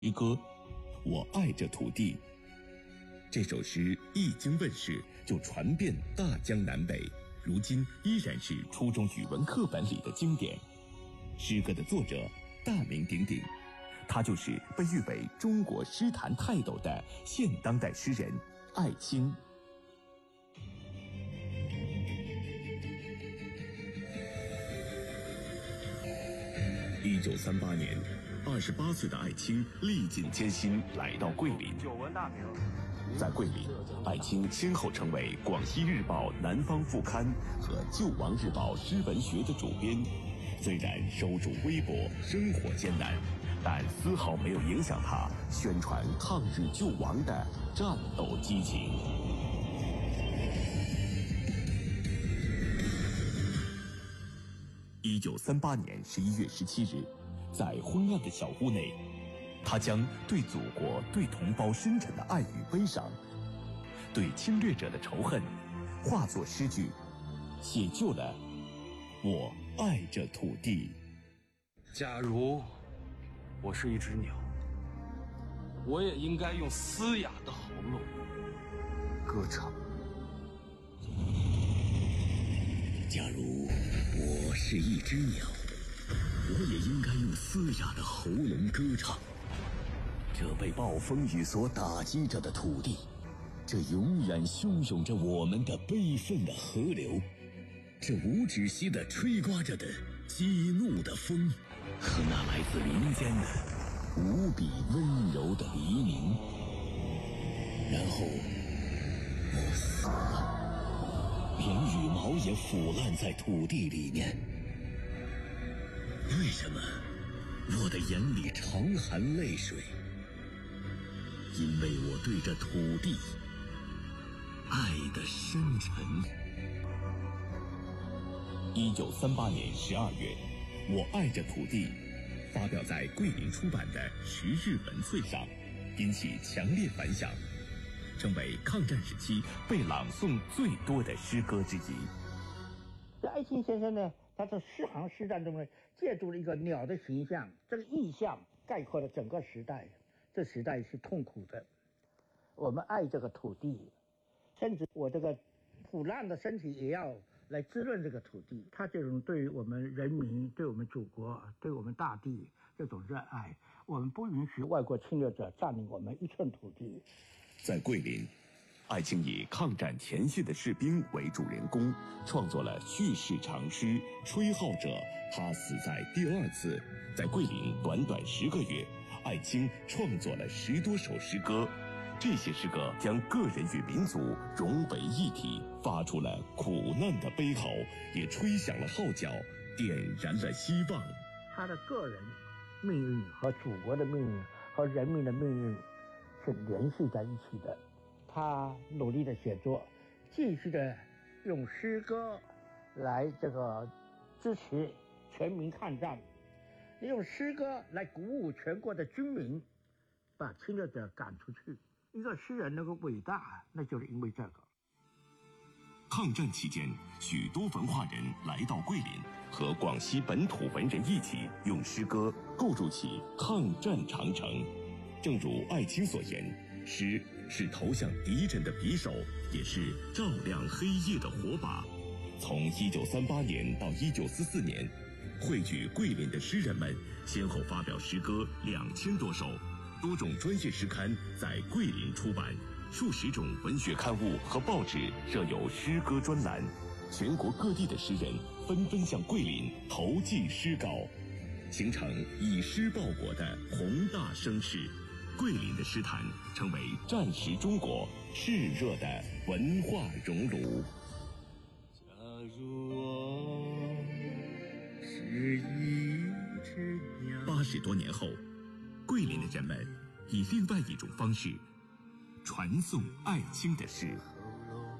诗歌《我爱这土地》。这首诗一经问世就传遍大江南北，如今依然是初中语文课本里的经典。诗歌的作者大名鼎鼎，他就是被誉为中国诗坛泰斗的现当代诗人艾青。1938年，28岁的艾青历尽艰辛来到桂林。 久闻大名。 在桂林，艾青先后成为《广西日报》南方副刊和《救亡日报》诗文学的主编。虽然收入微薄，生活艰难，但丝毫没有影响他宣传抗日救亡的战斗激情。1938年11月17日，在昏暗的小屋内，他将对祖国、对同胞深沉的爱与悲伤，对侵略者的仇恨，化作诗句，写就了《我爱这土地》。 假如我是一只鸟，我也应该用嘶哑的喉咙歌唱。 假如我是一只鸟，我也应该用嘶哑的喉咙歌唱。这被暴风雨所打击着的土地，这永远汹涌着我们的悲愤的河流，这无止息地吹刮着的激怒的风，和那来自林间的无比温柔的黎明。然后我死了，连羽毛也腐烂在土地里面。为什么我的眼里常含泪水？因为我对这土地爱得深沉。 1938年12月，《我爱这土地》发表在桂林出版的《时日文萃》上，引起强烈反响，成为抗战时期被朗诵最多的诗歌之一。 这艾青先生呢，他在诗行诗战中呢，借助了一个鸟的形象，这个意象概括了整个时代。这时代是痛苦的，我们爱这个土地，甚至我这个腐烂的身体也要来滋润这个土地。他这种对于我们人民、对我们祖国、对我们大地这种热爱，我们不允许外国侵略者占领我们一寸土地。 在桂林，艾青以抗战前线的士兵为主人公，创作了叙事长诗《吹号者》。他死在第二次。在桂林短短10个月，艾青创作了10多首诗歌，这些诗歌将个人与民族融为一体，发出了苦难的悲嚎，也吹响了号角，点燃了希望。 他的个人命运和祖国的命运和人民的命运是联系在一起的。他努力的写作，继续的用诗歌来支持全民抗战，用诗歌来鼓舞全国的军民，把侵略者赶出去。一个诗人能够伟大，那就是因为这个。 抗战期间，许多文化人来到桂林，和广西本土文人一起用诗歌构筑起抗战长城。正如艾青所言，诗是投向敌人的匕首，也是照亮黑夜的火把。从1938年到1944年，汇聚桂林的诗人们先后发表诗歌2000多首，多种专业诗刊在桂林出版，数十种文学刊物和报纸设有诗歌专栏，全国各地的诗人纷纷向桂林投寄诗稿，形成以诗报国的宏大声势。桂林的诗坛成为战时中国炽热的文化熔炉。 假如我是一只鸟 ，80多年后，桂林的人们以另外一种方式传颂艾青的诗。